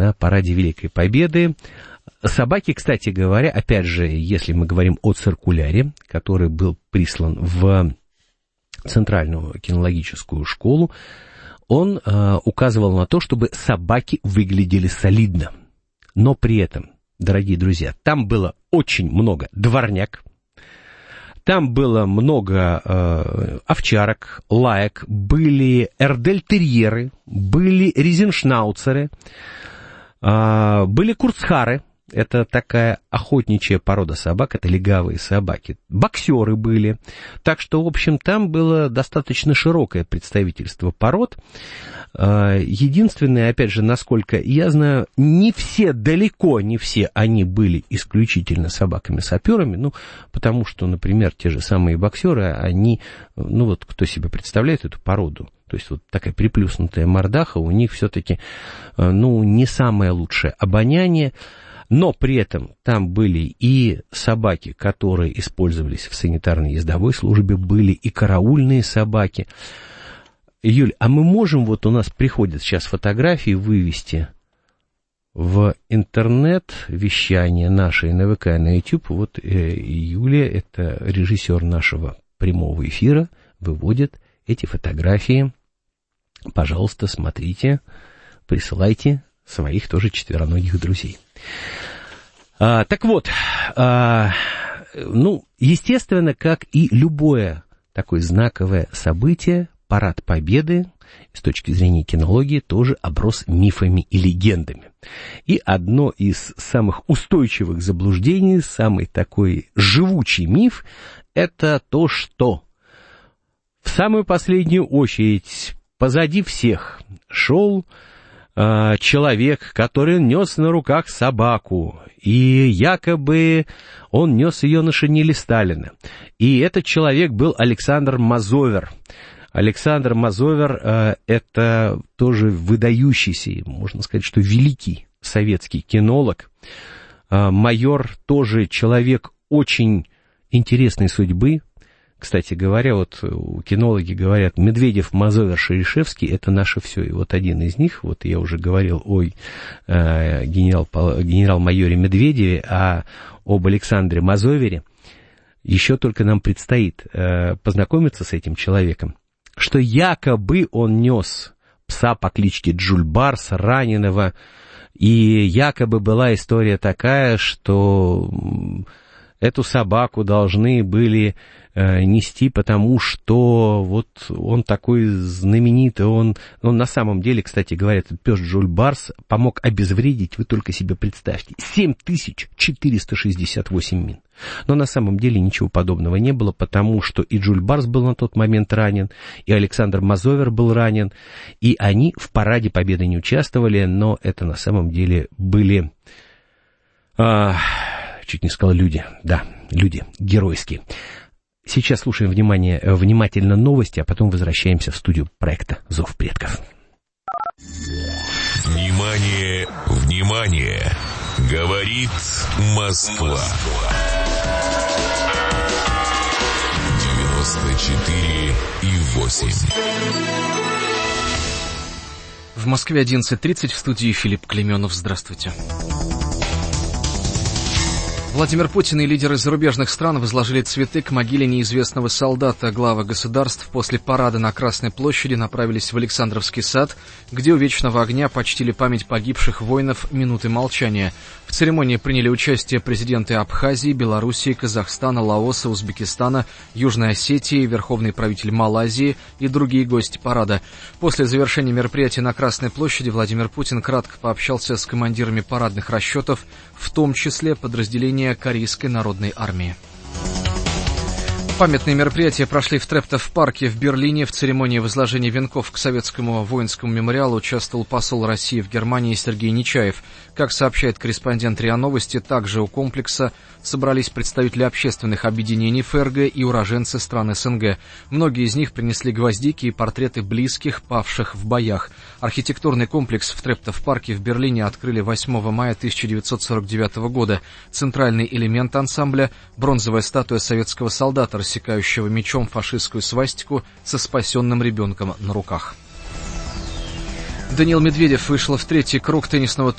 на параде Великой Победы. Собаки, кстати говоря, опять же, если мы говорим о циркуляре, который был прислан в Центральную кинологическую школу, он указывал на то, чтобы собаки выглядели солидно. Но при этом, дорогие друзья, там было очень много дворняк, там было много овчарок, лаек, были эрдельтерьеры, были ризеншнауцеры, были курцхары. Это такая охотничья порода собак, это легавые собаки. Боксеры были. Так что, в общем, там было достаточно широкое представительство пород. Единственное, опять же, насколько я знаю, не все, далеко не все они были исключительно собаками-саперами, ну, потому что, например, те же самые боксеры, они, ну, вот кто себе представляет эту породу? То есть вот такая приплюснутая мордаха, у них все-таки, ну, не самое лучшее обоняние. Но при этом там были и собаки, которые использовались в санитарной ездовой службе, были и караульные собаки. Юль, а мы можем, вот у нас приходят сейчас фотографии вывести в интернет вещание наше на ВК, на YouTube. Вот Юлия, это режиссер нашего прямого эфира, выводит эти фотографии. Пожалуйста, смотрите, присылайте своих тоже четвероногих друзей. Так вот, ну, естественно, как и любое такое знаковое событие, парад Победы, с точки зрения кинологии, тоже оброс мифами и легендами. И одно из самых устойчивых заблуждений, самый такой живучий миф, это то, что в самую последнюю очередь позади всех шел человек, который нес на руках собаку, и якобы он нес ее на шинели Сталина. И этот человек был Александр Мазовер. Александр Мазовер это тоже выдающийся, можно сказать, что великий советский кинолог. Майор тоже человек очень интересной судьбы. Кстати говоря, вот кинологи говорят, Медведев, Мазовер, Шерешевский — это наше все. И вот один из них, вот я уже говорил о генерал-майоре Медведеве, а об Александре Мазовере. Еще только нам предстоит познакомиться с этим человеком, что якобы он нес пса по кличке Джульбарс, раненого, и якобы была история такая, что эту собаку должны были нести, потому что вот он такой знаменитый, он на самом деле, кстати говоря, этот пес Джульбарс помог обезвредить, вы только себе представьте, 7468 мин. Но на самом деле ничего подобного не было, потому что и Джульбарс был на тот момент ранен, и Александр Мазовер был ранен, и они в параде Победы не участвовали, но это на самом деле были... чуть не сказал люди, да, люди геройские. Сейчас слушаем внимательно новости, а потом возвращаемся в студию проекта «Зов предков». Внимание, внимание! Говорит Москва. 94,8. В Москве 11:30, в студии Филипп Клеменов. Здравствуйте. Владимир Путин и лидеры зарубежных стран возложили цветы к могиле неизвестного солдата. Главы государств после парада на Красной площади направились в Александровский сад, где у Вечного огня почтили память погибших воинов минуты молчания. В церемонии приняли участие президенты Абхазии, Белоруссии, Казахстана, Лаоса, Узбекистана, Южной Осетии, верховный правитель Малайзии и другие гости парада. После завершения мероприятия на Красной площади Владимир Путин кратко пообщался с командирами парадных расчетов, в том числе подразделения Корейской народной армии. Памятные мероприятия прошли в Трептов-парке в Берлине. В церемонии возложения венков к советскому воинскому мемориалу участвовал посол России в Германии Сергей Нечаев. Как сообщает корреспондент РИА Новости, также у комплекса собрались представители общественных объединений ФРГ и уроженцы стран СНГ. Многие из них принесли гвоздики и портреты близких, павших в боях. Архитектурный комплекс в Трептов-парке в Берлине открыли 8 мая 1949 года. Центральный элемент ансамбля — бронзовая статуя советского солдата, рассекающего мечом фашистскую свастику со спасенным ребенком на руках. Даниил Медведев вышел в третий круг теннисного турнира